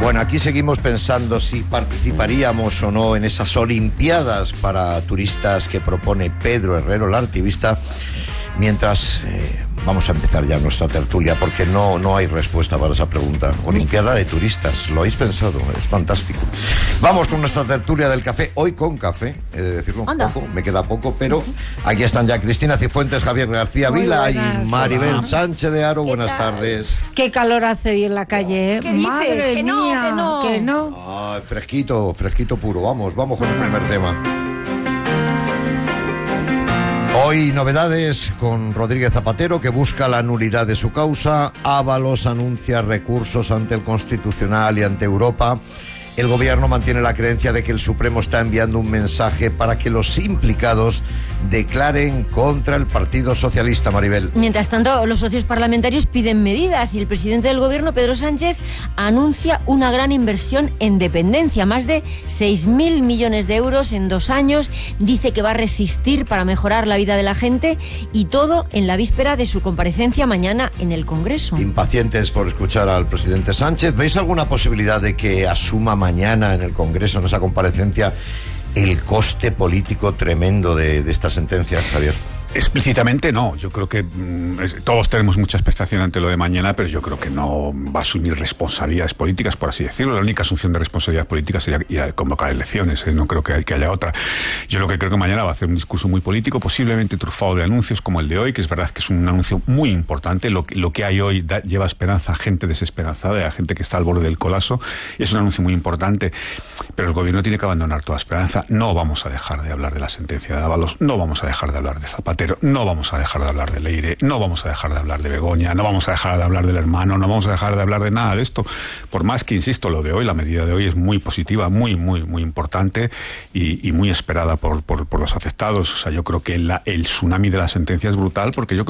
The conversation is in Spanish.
Bueno, aquí seguimos pensando si participaríamos o no en esas Olimpiadas para turistas que propone Pedro Herrero, el activista, mientras vamos a empezar ya nuestra tertulia, porque no hay respuesta para esa pregunta. Olimpiada de turistas, ¿lo habéis pensado? Es fantástico. Vamos con nuestra tertulia del café, hoy con café, he de decirlo un poco, me queda poco, pero aquí están ya Cristina Cifuentes, Javier García Vila y Maribel Sánchez de Haro. Buenas tardes. Qué calor hace hoy en la calle, ¿eh? ¿Qué dices? Madre Que mía, no. que no. Ah, fresquito puro. Vamos con el primer tema. Hoy novedades con Rodríguez Zapatero, que busca la nulidad de su causa. Ábalos anuncia recursos ante el Constitucional y ante Europa. El gobierno mantiene la creencia de que el Supremo está enviando un mensaje para que los implicados declaren contra el Partido Socialista, Maribel. Mientras tanto, los socios parlamentarios piden medidas y el presidente del gobierno, Pedro Sánchez, anuncia una gran inversión en dependencia, más de 6.000 millones de euros en 2 años. Dice que va a resistir para mejorar la vida de la gente, y todo en la víspera de su comparecencia mañana en el Congreso. Impacientes por escuchar al presidente Sánchez. ¿Veis alguna posibilidad de que asuma mañana en el Congreso, en esa comparecencia, el coste político tremendo de estas sentencias, Javier? Explícitamente no, yo creo que todos tenemos mucha expectación ante lo de mañana, pero yo creo que no va a asumir responsabilidades políticas, por así decirlo. La única asunción de responsabilidad política sería ir a convocar elecciones, no creo que haya otra. Yo lo que creo que mañana va a hacer un discurso muy político, posiblemente trufado de anuncios como el de hoy, que es verdad que es un anuncio muy importante. Lo que hay hoy lleva esperanza a gente desesperanzada, a gente que está al borde del colapso, y es un anuncio muy importante, pero el gobierno tiene que abandonar toda esperanza. No vamos a dejar de hablar de la sentencia de Ábalos, no vamos a dejar de hablar de Zapatero, no vamos a dejar de hablar de Leire, no vamos a dejar de hablar de Begoña, no vamos a dejar de hablar del hermano, no vamos a dejar de hablar de nada de esto. Por más que, insisto, lo de hoy, la medida de hoy es muy positiva, muy importante y muy esperada por los afectados. O sea, yo creo que el tsunami de la sentencia es brutal, porque yo creo